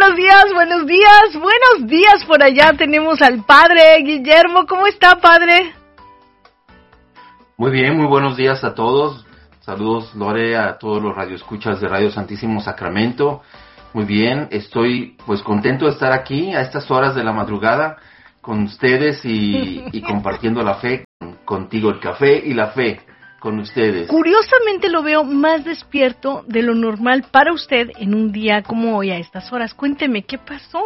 buenos días, buenos días por allá. Tenemos al padre Guillermo. ¿Cómo está, padre? Muy bien, muy buenos días a todos. Saludos, Lore, a todos los radioescuchas de Radio Santísimo Sacramento. Muy bien, estoy pues contento de estar aquí a estas horas de la madrugada con ustedes y compartiendo la fe contigo, el café y la fe con ustedes. Curiosamente lo veo más despierto de lo normal para usted en un día como hoy a estas horas. Cuénteme, ¿qué pasó?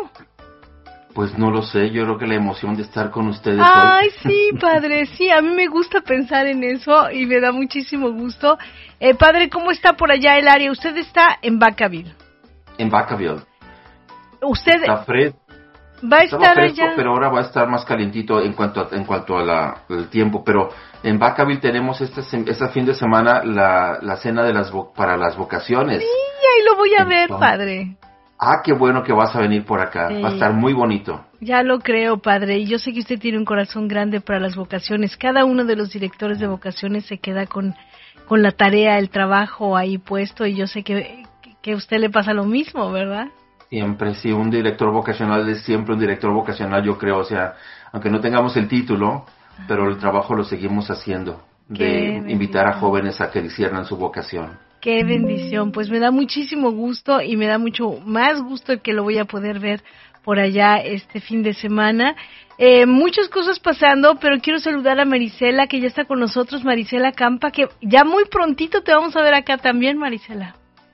Pues no lo sé, yo creo que la emoción de estar con ustedes Ay, hoy. sí, padre, sí, a mí me gusta pensar en eso y me da muchísimo gusto. Padre, ¿cómo está por allá el área? Usted está en Vacaville. En Vacaville. Usted está va a estar fresco, allá. pero ahora va a estar más calientito en cuanto a el tiempo. Pero en Vacaville tenemos este fin de semana la cena de para las vocaciones. Sí, ahí lo voy a ver, padre. Ah, qué bueno que vas a venir por acá. Sí. Va a estar muy bonito. Ya lo creo, padre. Y yo sé que usted tiene un corazón grande para las vocaciones. Cada uno de los directores de vocaciones se queda con la tarea, el trabajo ahí puesto. Y yo sé que a usted le pasa lo mismo, ¿verdad? Siempre, sí. Un director vocacional es siempre un director vocacional, yo creo. O sea, aunque no tengamos el título, pero el trabajo lo seguimos haciendo. De invitar a jóvenes a que disciernan su vocación. Qué bendición, pues me da muchísimo gusto y me da mucho más gusto el que lo voy a poder ver por allá este fin de semana. Muchas cosas pasando, pero quiero saludar a Marisela, que ya está con nosotros, Marisela Campa, que ya muy prontito te vamos a ver acá también, Marisela.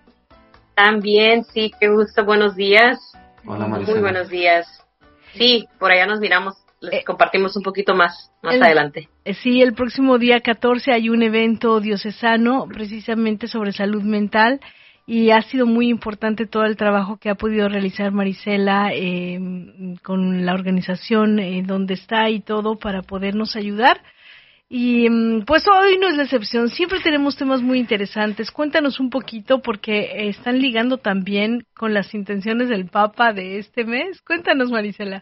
También, sí, qué gusto, buenos días. Hola, Marisela. Muy buenos días. Sí, por allá nos miramos. Les compartimos un poquito más adelante. Sí, el próximo día 14 hay un evento diocesano precisamente sobre salud mental y ha sido muy importante todo el trabajo que ha podido realizar Marisela con la organización donde está y todo para podernos ayudar. Y pues hoy no es la excepción, siempre tenemos temas muy interesantes. Cuéntanos un poquito porque están ligando también con las intenciones del Papa de este mes. Cuéntanos, Marisela.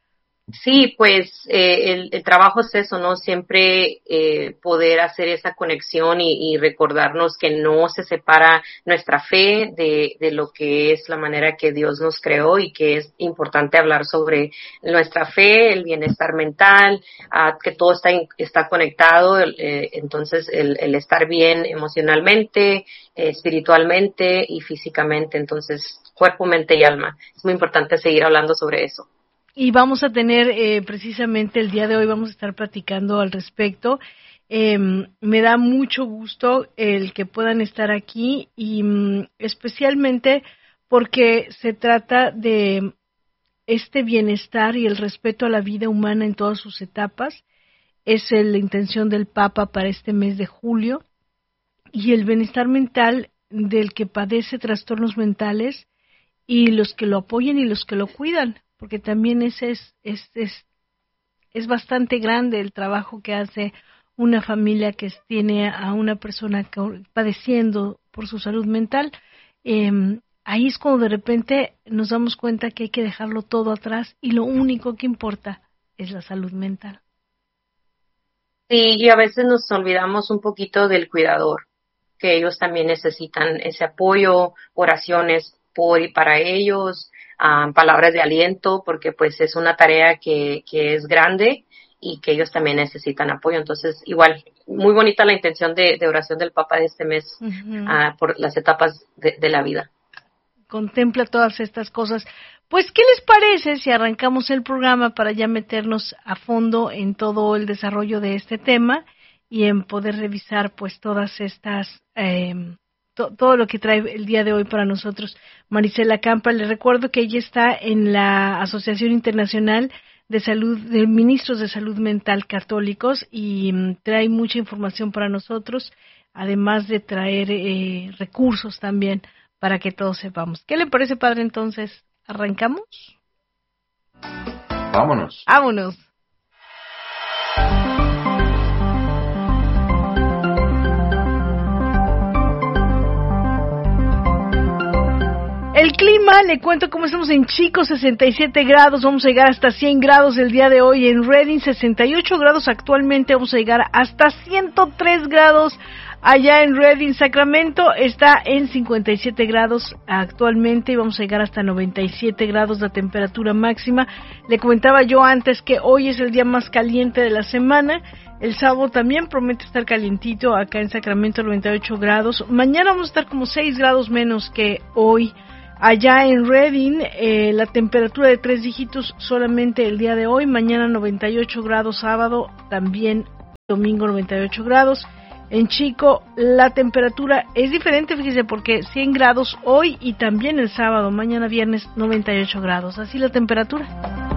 Sí, pues el trabajo es eso, ¿no? Siempre poder hacer esa conexión y recordarnos que no se separa nuestra fe de lo que es la manera que Dios nos creó y que es importante hablar sobre nuestra fe, el bienestar mental, que todo está conectado, entonces el estar bien emocionalmente, espiritualmente y físicamente, entonces cuerpo, mente y alma. Es muy importante seguir hablando sobre eso. Y vamos a tener, precisamente el día de hoy vamos a estar platicando al respecto. Me da mucho gusto el que puedan estar aquí y especialmente porque se trata de este bienestar y el respeto a la vida humana en todas sus etapas. Es la intención del Papa para este mes de julio y el bienestar mental del que padece trastornos mentales y los que lo apoyan y los que lo cuidan. Porque también es bastante grande el trabajo que hace una familia que tiene a una persona padeciendo por su salud mental. Ahí es cuando de repente nos damos cuenta que hay que dejarlo todo atrás y lo único que importa es la salud mental. Sí, y a veces nos olvidamos un poquito del cuidador, que ellos también necesitan ese apoyo, oraciones por y para ellos, palabras de aliento, porque pues es una tarea que es grande y que ellos también necesitan apoyo. Entonces, igual, muy bonita la intención de oración del Papa de este mes, por las etapas de la vida. Contempla todas estas cosas. Pues, ¿qué les parece si arrancamos el programa para ya meternos a fondo en todo el desarrollo de este tema y en poder revisar pues todas estas todo lo que trae el día de hoy para nosotros Marisela Campa? Les recuerdo que ella está en la Asociación Internacional de Ministros de Salud Mental Católicos y trae mucha información para nosotros, además de traer recursos también para que todos sepamos. ¿Qué le parece, padre? Entonces, ¿arrancamos? Vámonos. Vámonos. El clima, le cuento cómo estamos en Chico, 67 grados, vamos a llegar hasta 100 grados el día de hoy, en Redding 68 grados actualmente, vamos a llegar hasta 103 grados Allá en Redding, Sacramento, está en 57 grados actualmente y vamos a llegar hasta 97 grados la temperatura máxima. Le comentaba yo antes que hoy es el día más caliente de la semana. El sábado también promete estar calientito acá en Sacramento, 98 grados. Mañana vamos a estar como 6 grados menos que hoy. Allá en Redding, la temperatura de 3 dígitos solamente el día de hoy. Mañana 98 grados sábado, también domingo 98 grados. En Chico la temperatura es diferente, fíjese, porque 100 grados hoy y también el sábado, mañana viernes 98 grados, así la temperatura.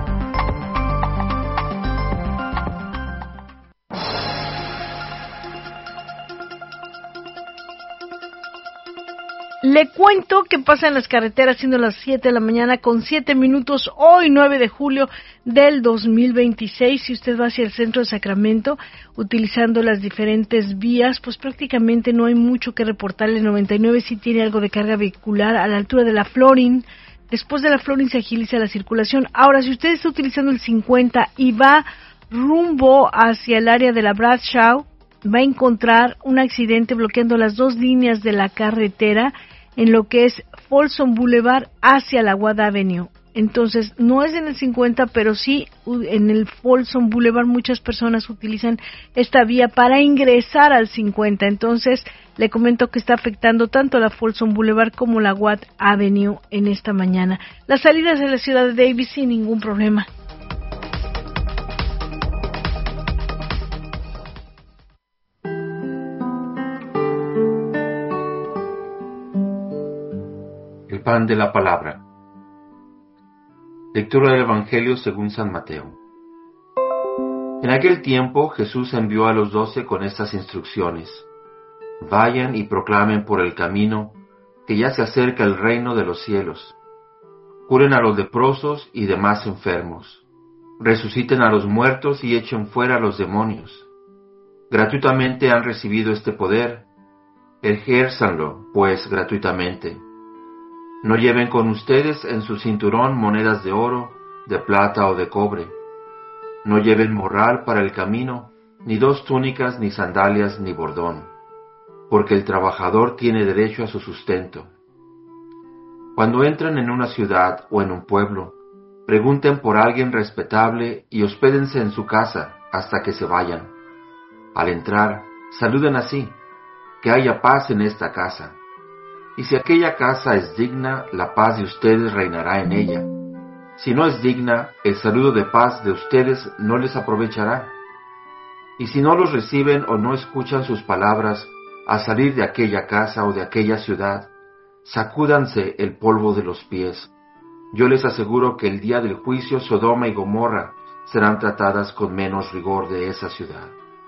Le cuento que pasa en las carreteras siendo las 7 de la mañana con 7 minutos, hoy 9 de julio del 2026. Si usted va hacia el centro de Sacramento utilizando las diferentes vías, pues prácticamente no hay mucho que reportarle. El 99 sí tiene algo de carga vehicular a la altura de la Florin. Después de la Florin se agiliza la circulación. Ahora, si usted está utilizando el 50 y va rumbo hacia el área de la Bradshaw, va a encontrar un accidente bloqueando las dos líneas de la carretera en lo que es Folsom Boulevard hacia la Watt Avenue. Entonces, no es en el 50, pero sí en el Folsom Boulevard muchas personas utilizan esta vía para ingresar al 50. Entonces, le comento que está afectando tanto la Folsom Boulevard como la Watt Avenue en esta mañana. Las salidas de la ciudad de Davis sin ningún problema. El pan de la palabra. Lectura del Evangelio según San Mateo. En aquel tiempo Jesús envió a los 12 con estas instrucciones: vayan y proclamen por el camino que ya se acerca el reino de los cielos. Curen a los leprosos y demás enfermos. Resuciten a los muertos y echen fuera a los demonios. Gratuitamente han recibido este poder. Ejérzanlo, pues, gratuitamente. No lleven con ustedes en su cinturón monedas de oro, de plata o de cobre. No lleven morral para el camino, ni 2 túnicas, ni sandalias, ni bordón, porque el trabajador tiene derecho a su sustento. Cuando entren en una ciudad o en un pueblo, pregunten por alguien respetable y hospédense en su casa hasta que se vayan. Al entrar, saluden así: que haya paz en esta casa. Y si aquella casa es digna, la paz de ustedes reinará en ella. Si no es digna, el saludo de paz de ustedes no les aprovechará. Y si no los reciben o no escuchan sus palabras, al salir de aquella casa o de aquella ciudad, sacúdanse el polvo de los pies. Yo les aseguro que el día del juicio Sodoma y Gomorra serán tratadas con menos rigor de esa ciudad.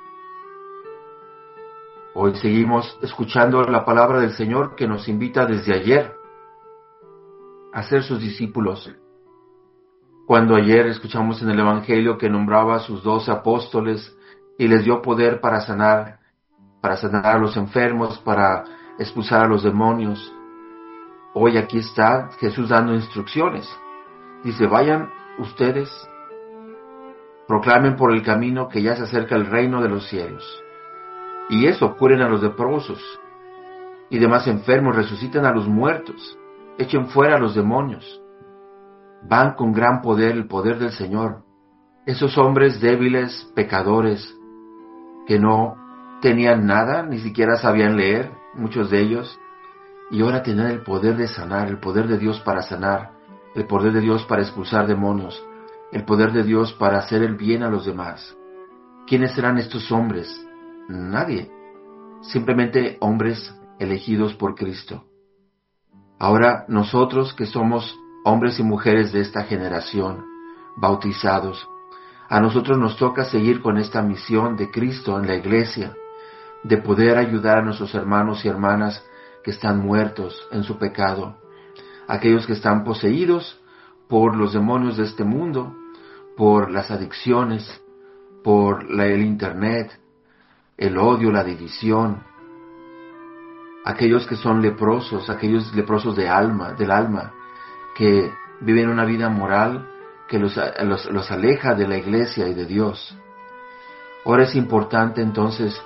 Hoy seguimos escuchando la palabra del Señor que nos invita desde ayer a ser sus discípulos. Cuando ayer escuchamos en el Evangelio que nombraba a sus 12 apóstoles y les dio poder para sanar a los enfermos, para expulsar a los demonios. Hoy aquí está Jesús dando instrucciones. Dice: vayan ustedes, proclamen por el camino que ya se acerca el reino de los cielos. Y eso, curen a los leprosos y demás enfermos, resuciten a los muertos, echen fuera a los demonios. Van con gran poder, el poder del Señor. Esos hombres débiles, pecadores, que no tenían nada, ni siquiera sabían leer, muchos de ellos, y ahora tienen el poder de sanar, el poder de Dios para sanar, el poder de Dios para expulsar demonios, el poder de Dios para hacer el bien a los demás. ¿Quiénes serán estos hombres? Nadie, simplemente hombres elegidos por Cristo. Ahora nosotros que somos hombres y mujeres de esta generación, bautizados, a nosotros nos toca seguir con esta misión de Cristo en la iglesia, de poder ayudar a nuestros hermanos y hermanas que están muertos en su pecado, aquellos que están poseídos por los demonios de este mundo, por las adicciones, por el internet, el odio, la división, aquellos que son leprosos, aquellos leprosos del alma, que viven una vida moral que los aleja de la iglesia y de Dios. Ahora es importante entonces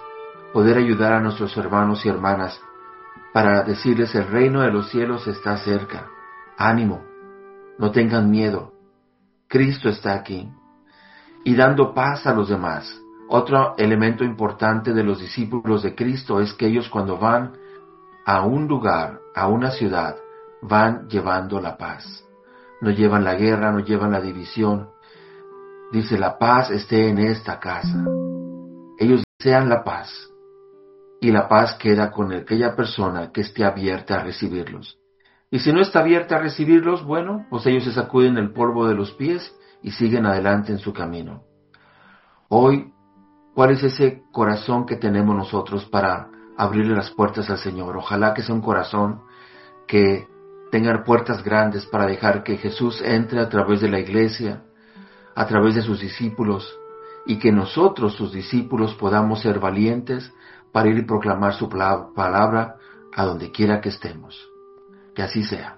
poder ayudar a nuestros hermanos y hermanas para decirles el reino de los cielos está cerca. Ánimo, no tengan miedo, Cristo está aquí. Y dando paz a los demás. Otro elemento importante de los discípulos de Cristo es que ellos cuando van a un lugar, a una ciudad, van llevando la paz. No llevan la guerra, no llevan la división. Dice, la paz esté en esta casa. Ellos desean la paz. Y la paz queda con aquella persona que esté abierta a recibirlos. Y si no está abierta a recibirlos, bueno, pues ellos se sacuden el polvo de los pies y siguen adelante en su camino. Hoy, ¿cuál es ese corazón que tenemos nosotros para abrirle las puertas al Señor? Ojalá que sea un corazón que tenga puertas grandes para dejar que Jesús entre a través de la iglesia, a través de sus discípulos, y que nosotros, sus discípulos, podamos ser valientes para ir y proclamar su palabra a donde quiera que estemos. Que así sea.